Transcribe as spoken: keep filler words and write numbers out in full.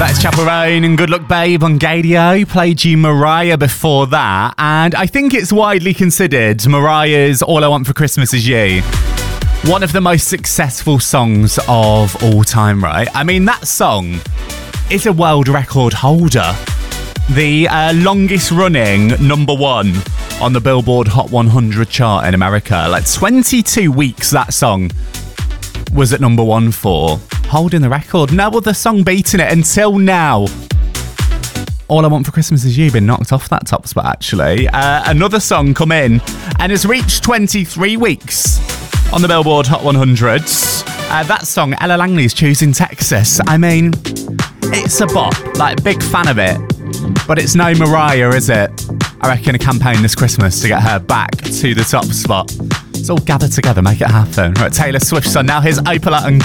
That's Chaperone and Good Luck Babe on Gadio. Played you Mariah before that. And I think it's widely considered Mariah's All I Want for Christmas Is You one of the most successful songs of all time, right? I mean, that song is a world record holder. The uh, longest running number one on the Billboard Hot one hundred chart in America. Like twenty-two weeks that song was at number one for, holding the record. No other song beating it until now. All I Want for Christmas Is You been knocked off that top spot, actually. Uh, another song come in and has reached twenty-three weeks on the Billboard Hot one hundred. Uh, that song, Ella Langley's Choosing Texas. I mean, it's a bop. Like, big fan of it. But it's no Mariah, is it? I reckon a campaign this Christmas to get her back to the top spot. Let's all gather together, make it happen. Right, Taylor Swift's on now. Here's Opala and